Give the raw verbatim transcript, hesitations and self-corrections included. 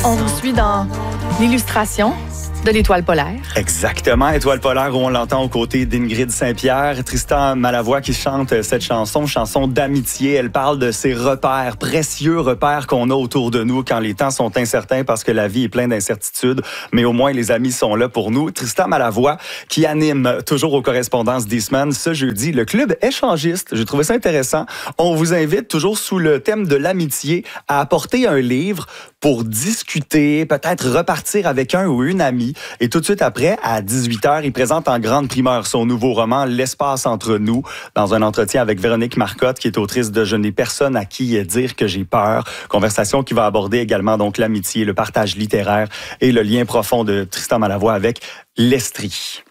On vous suit dans l'illustration de l'Étoile polaire. Exactement, Étoile polaire où on l'entend aux côtés d'Ingrid Saint-Pierre. Tristan Malavoie qui chante cette chanson, chanson d'amitié. Elle parle de ces repères, précieux repères qu'on a autour de nous quand les temps sont incertains parce que la vie est pleine d'incertitudes. Mais au moins, les amis sont là pour nous. Tristan Malavoie qui anime toujours aux correspondances d'Eastman ce jeudi le club échangiste. J'ai trouvé ça intéressant. On vous invite toujours sous le thème de l'amitié à apporter un livre pour discuter, peut-être repartir avec un ou une amie. Et tout de suite après, à dix-huit heures, il présente en grande primeur son nouveau roman « L'espace entre nous » dans un entretien avec Véronique Marcotte, qui est autrice de « Je n'ai personne à qui dire que j'ai peur ». Conversation qui va aborder également donc l'amitié, le partage littéraire et le lien profond de Tristan Malavoie avec l'Estrie.